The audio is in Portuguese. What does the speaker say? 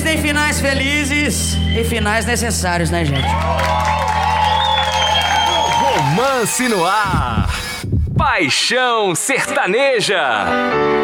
Existem finais felizes e finais necessários, né, gente? Romance no ar. Paixão Sertaneja.